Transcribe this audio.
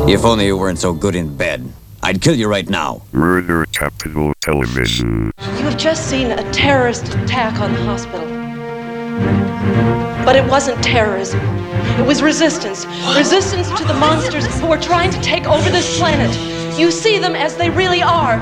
If only you weren't so good in bed. I'd kill you right now. Murder Capital Television. You have just seen a terrorist attack on the hospital. But it wasn't terrorism. It was resistance. Resistance to the monsters who are trying to take over this planet. You see them as they really are.